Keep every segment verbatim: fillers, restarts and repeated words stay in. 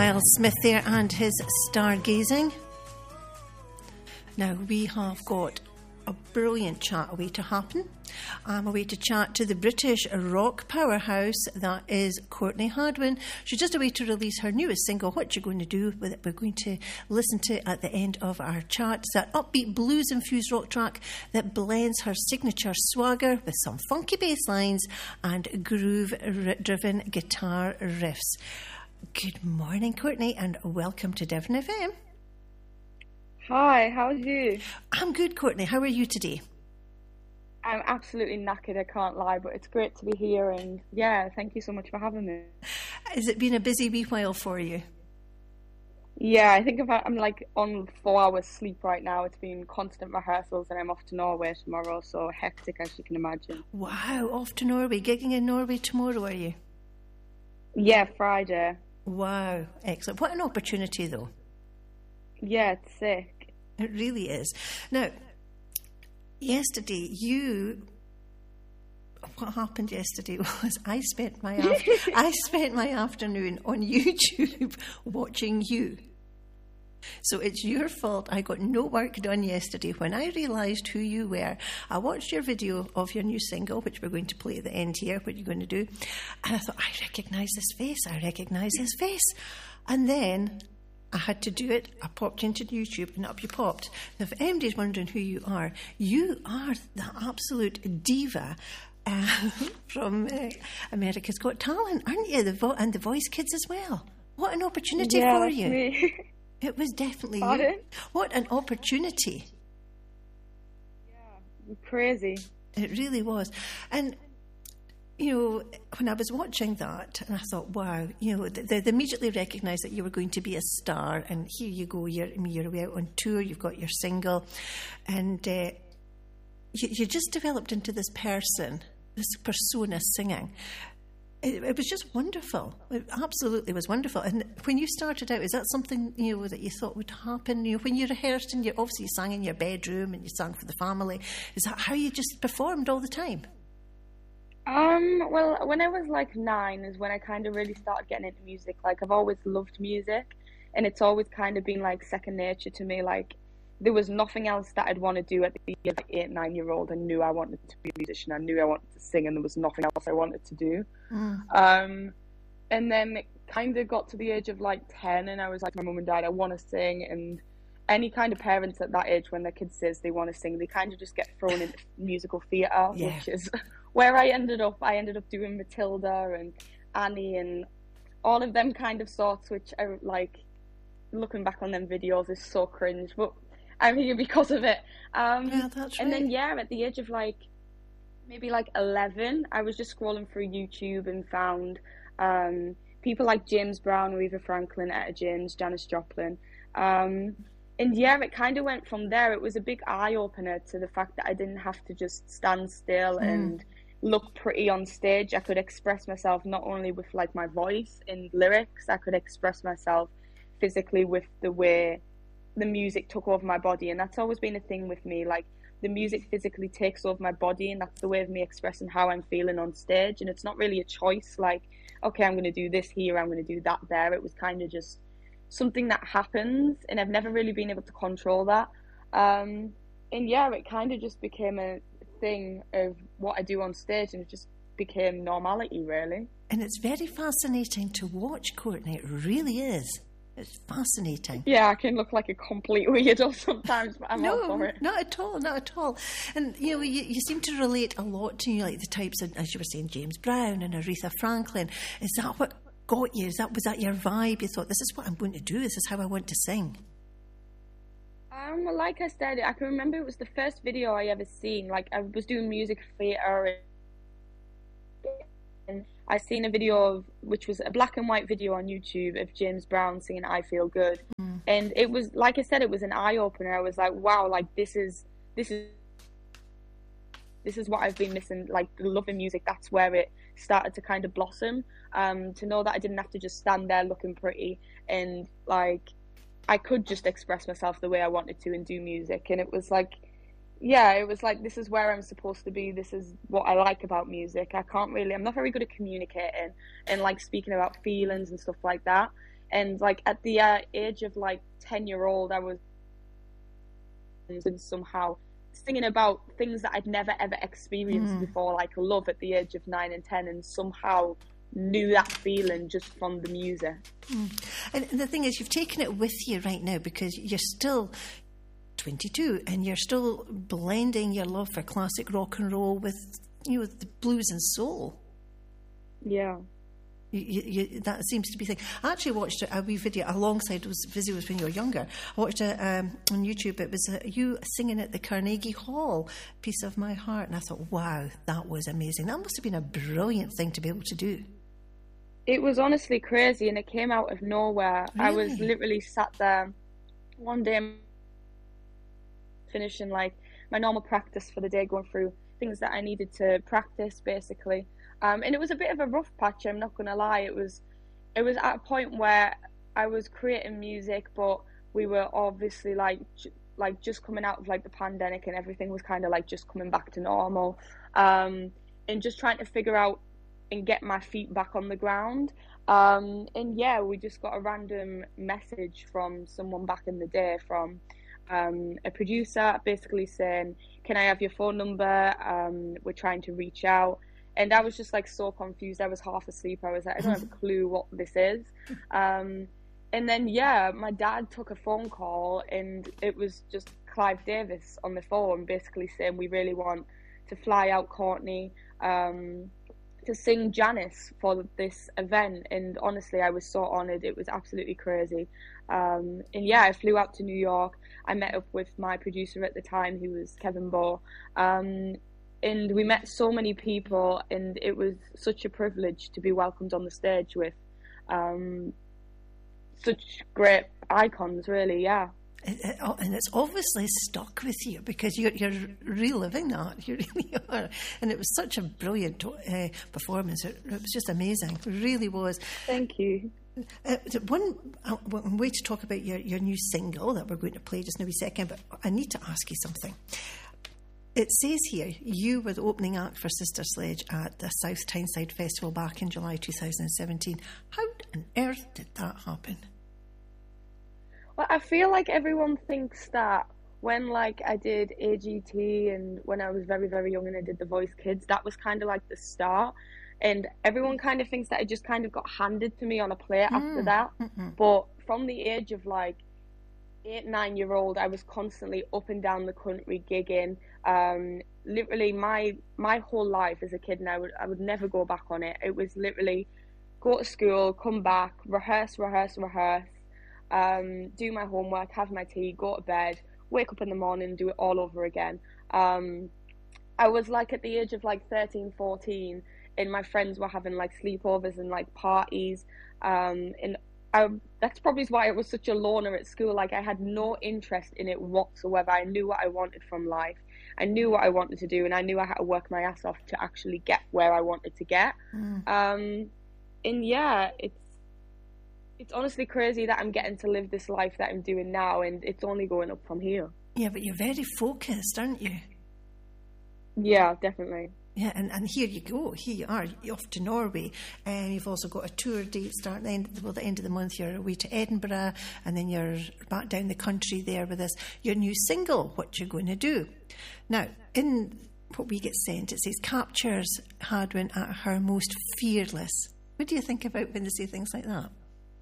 Miles Smith there and his stargazing. Now we have got a brilliant chat away to happen. I'm away to chat to the British rock powerhouse that is Courtney Hadwin. She's just away to release her newest single, What You Going to Do With It. We're going to listen to at the end of our chat. It's that upbeat blues-infused rock track that blends her signature swagger with some funky bass lines and groove-driven guitar riffs. Good morning, Courtney, and welcome to Devon F M. Hi, how are you? I'm good, Courtney. How are you today? I'm absolutely knackered, I can't lie, but it's great to be here, and yeah, thank you so much for having me. Has it been a busy wee while for you? Yeah, I think about, I'm like on four hours sleep right now. It's been constant rehearsals, and I'm off to Norway tomorrow, so hectic as you can imagine. Wow, off to Norway. Gigging in Norway tomorrow, are you? Yeah, Friday. Wow, excellent. What an opportunity, though. Yeah, it's sick. It really is. Now, yesterday, you... What happened yesterday was I spent my after, I spent my afternoon on YouTube watching you. So it's your fault I got no work done yesterday. When I realised who you were, I watched your video of your new single, which we're going to play at the end here, what you're going to do, and I thought, I recognise this face, I recognise this face. And then I had to do it. I popped into YouTube and up you popped. Now, if anybody's wondering who you are, you are the absolute diva uh, from uh, America's Got Talent, aren't you? The vo- and the Voice Kids as well. What an opportunity yeah, for you. Me. It was definitely Pardon? you. What an opportunity. Yeah, crazy. It really was. And, you know, when I was watching that, and I thought, wow, you know, they, they immediately recognised that you were going to be a star, and here you go, you're, I mean, you're away out on tour, you've got your single, and uh, you, you just developed into this person, this persona singing. It, it was just wonderful. It absolutely was wonderful. And when you started out, is that something, you know, that you thought would happen? You know, when you rehearsed and you obviously you sang in your bedroom and you sang for the family, is that how you just performed all the time? Um, well, when I was like nine is when I kind of really started getting into music. Like, I've always loved music, and it's always kind of been like second nature to me. Like, there was nothing else that I'd want to do at the age of like eight, nine year old. I knew I wanted to be a musician. I knew I wanted to sing, and there was nothing else I wanted to do. Mm. Um, and then it kind of got to the age of like ten, and I was like, my mum and dad, I want to sing. And any kind of parents at that age, when their kid says they want to sing, they kind of just get thrown into musical theatre, yeah. Which is where I ended up. I ended up doing Matilda and Annie and all of them kind of sorts, which I like. Looking back on them videos is so cringe, but I'm here because of it. Um, yeah, that's right. And then, yeah, at the age of like, maybe like eleven, I was just scrolling through YouTube and found um, people like James Brown, Aretha Franklin, Etta James, Janis Joplin. Um, and yeah, it kind of went from there. It was a big eye-opener to the fact that I didn't have to just stand still mm. and look pretty on stage. I could express myself not only with like my voice and lyrics, I could express myself physically with the way the music took over my body. And that's always been a thing with me. Like, the music physically takes over my body, and that's the way of me expressing how I'm feeling on stage. And it's not really a choice, like, okay, I'm going to do this here, I'm going to do that there. It was kind of just something that happens, and I've never really been able to control that. Um, and yeah, it kind of just became a thing of what I do on stage, and it just became normality, really. And it's very fascinating to watch, Courtney. It really is. It's fascinating. Yeah, I can look like a complete weirdo sometimes, but I'm no, all for it. not at all, not at all. And, you know, you, you seem to relate a lot to, you know, like the types of, as you were saying, James Brown and Aretha Franklin. Is that what got you? Is that, was that your vibe? You thought, this is what I'm going to do, this is how I want to sing? Um, like I said, I can remember it was the first video I ever seen. Like, I was doing music theatre, and I seen a video of, which was a black and white video on YouTube of James Brown singing I Feel Good. Mm. And it was, like I said, it was an eye-opener. I was like, wow, like, this is, this is, this is what I've been missing, like, loving music. That's where it started to kind of blossom. Um, to know that I didn't have to just stand there looking pretty, and, like, I could just express myself the way I wanted to and do music. And it was like, yeah, it was like, this is where I'm supposed to be. This is what I like about music. I can't really, I'm not very good at communicating and like speaking about feelings and stuff like that. And like at the uh, age of like ten year old, I was somehow singing about things that I'd never ever experienced mm. before, like love at the age of nine and ten, and somehow knew that feeling just from the music. Mm. And the thing is, you've taken it with you right now, because you're still twenty-two and you're still blending your love for classic rock and roll with, you know, the blues and soul. Yeah. You, you, you, that seems to be the thing. I actually watched a wee video alongside those videos when you were younger. I watched it um, on YouTube. It was uh, you singing at the Carnegie Hall, Piece of My Heart. And I thought, wow, that was amazing. That must have been a brilliant thing to be able to do. It was honestly crazy, and it came out of nowhere. Really? I was literally sat there one day finishing like my normal practice for the day, going through things that I needed to practice basically. Um, and it was a bit of a rough patch, I'm not going to lie. It was it was at a point where I was creating music, but we were obviously like j- like just coming out of like the pandemic, and everything was kind of like just coming back to normal. Um, and just trying to figure out and get my feet back on the ground. Um, and yeah, we just got a random message from someone back in the day, from um, a producer, basically saying, can I have your phone number? Um, we're trying to reach out. And I was just like so confused. I was half asleep. I was like, I don't have a clue what this is. Um, and then, yeah, my dad took a phone call, and it was just Clive Davis on the phone, basically saying, we really want to fly out Courtney um, to sing Janice for this event. And honestly, I was so honoured. It was absolutely crazy. Um, and yeah, I flew out to New York. I met up with my producer at the time, who was Kevin Bowe. Um, And we met so many people, and it was such a privilege to be welcomed on the stage with um, such great icons, really, yeah. It, it, and it's obviously stuck with you, because you're, you're reliving that. You really are. And it was such a brilliant uh, performance. It, it was just amazing. It really was. Thank you. Uh, one, uh, one way to talk about your, your new single that we're going to play just in a wee second, but I need to ask you something. It says here you were the opening act for Sister Sledge at the South Tyneside Festival back in July twenty seventeen. How on earth did that happen? Well, I feel like everyone thinks that when like I did A G T, and when I was very, very young and I did The Voice Kids, that was kind of like the start. And everyone kind of thinks that it just kind of got handed to me on a plate mm. after that. Mm-hmm. But from the age of like eight, nine year old, I was constantly up and down the country gigging. Um, literally my my whole life as a kid, and I would I would never go back on it. It was literally go to school, come back, rehearse, rehearse, rehearse, um, do my homework, have my tea, go to bed, wake up in the morning, do it all over again. Um, I was like at the age of like thirteen, fourteen, and my friends were having like sleepovers and like parties, um, and I, that's probably why I was such a loner at school. Like I had no interest in it whatsoever. I knew what I wanted from life. I knew what I wanted to do, and I knew I had to work my ass off to actually get where I wanted to get. Mm. Um, and yeah, it's it's honestly crazy that I'm getting to live this life that I'm doing now, and it's only going up from here. Yeah, but you're very focused, aren't you? Yeah, definitely. Yeah, and, and here you go. Here you are, you're off to Norway. And um, you've also got a tour date starting the end, well, the end of the month. You're away to Edinburgh, and then you're back down the country there with this. Your new single, What You Gonna Do. Now, in what we get sent, it says, captures Hadwin at her most fearless. What do you think about when they say things like that?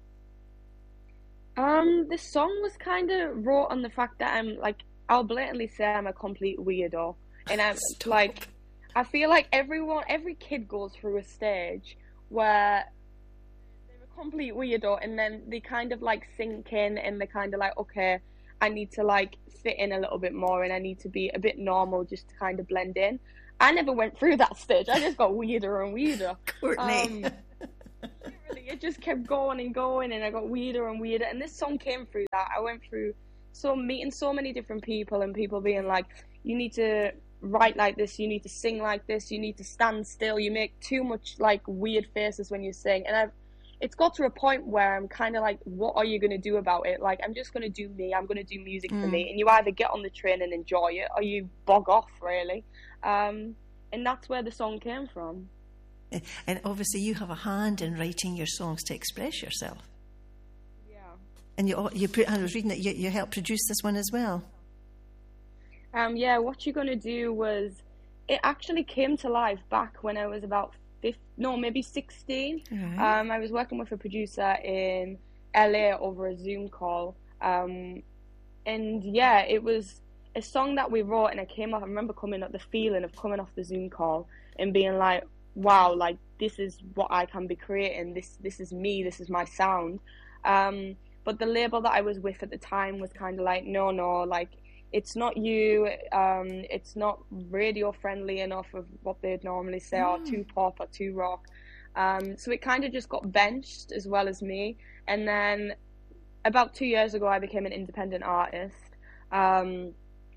Um, the song was kind of wrote on the fact that I'm, like, I'll blatantly say I'm a complete weirdo. And I'm, Stop. like... I feel like everyone, every kid goes through a stage where they're a complete weirdo, and then they kind of like sink in, and they're kind of like, okay, I need to like fit in a little bit more, and I need to be a bit normal just to kind of blend in. I never went through that stage. I just got weirder and weirder. Courtney. Um, literally, it just kept going and going, and I got weirder and weirder. And this song came through that. I went through so meeting so many different people, and people being like, you need to write like this, you need to sing like this, you need to stand still, you make too much like weird faces when you sing. And I've it's got to a point where I'm kind of like, what are you going to do about it? Like, I'm just going to do me, I'm going to do music mm. for me, and you either get on the train and enjoy it, or you bog off, really. Um, and that's where the song came from. And obviously you have a hand in writing your songs to express yourself. And you, you put, I was reading that you, you helped produce this one as well. Um, yeah, What You Gonna Do was, it actually came to life back when I was about fifteen, no, maybe sixteen. Right. Um, I was working with a producer in L A over a Zoom call. Um, and yeah, it was a song that we wrote, and it came off. I remember coming up, the feeling of coming off the Zoom call and being like, wow, like this is what I can be creating. This, this is me. This is my sound. Um, but the label that I was with at the time was kind of like, no, no, like, it's not you, um, it's not radio friendly enough of what they'd normally say, mm. or too pop or too rock. Um, so it kind of just got benched as well as me. And then about two years ago, I became an independent artist. Um,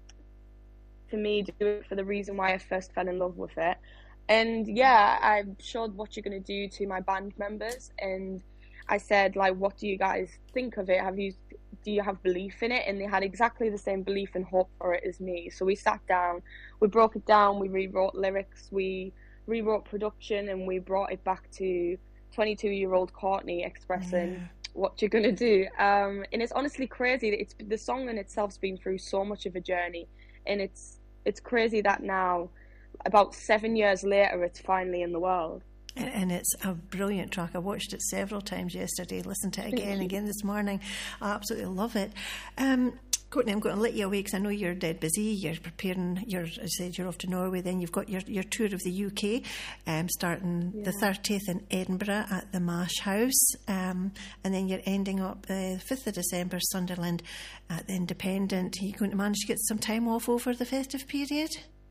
for me, do it for the reason why I first fell in love with it. And yeah, I showed What You're Gonna Do to my band members, and I said, like, what do you guys think of it? Have you, do you have belief in it? And they had exactly the same belief and hope for it as me. So we sat down, we broke it down, we rewrote lyrics, we rewrote production, and we brought it back to twenty-two-year-old Courtney expressing yeah. what you're gonna do. Um, and it's honestly crazy. It's the song in itself's been through so much of a journey, and it's it's crazy that now, about seven years later, it's finally in the world. And it's a brilliant track. I watched it several times yesterday, listened to it again and again this morning. I absolutely love it. Um, Courtney, I'm going to let you away because I know you're dead busy. You're preparing, you're, as I said, you're off to Norway. Then you've got your, your tour of the U K, um, starting yeah. the thirtieth in Edinburgh at the Mash House. Um, and then you're ending up the uh, fifth of December, Sunderland at the Independent. Are you going to manage to get some time off over the festive period?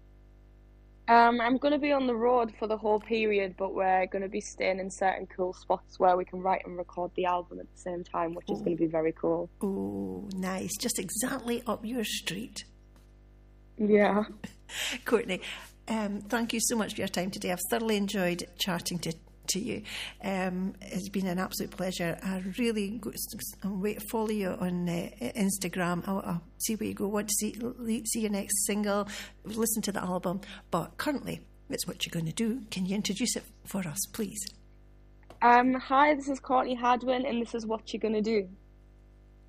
Um, I'm going to be on the road for the whole period, but we're going to be staying in certain cool spots where we can write and record the album at the same time, which Ooh. is going to be very cool. Oh, nice. Just exactly up your street. Yeah. Courtney, um, thank you so much for your time today. I've thoroughly enjoyed chatting to to you. Um, it's been an absolute pleasure. I really go, I'll wait to follow you on uh, Instagram. I'll, I'll see where you go. Want to see see your next single, listen to the album. But currently, it's What You're Going to Do. Can you introduce it for us, please? Um, hi, this is Courtney Hadwin, and this is What You're Going to Do.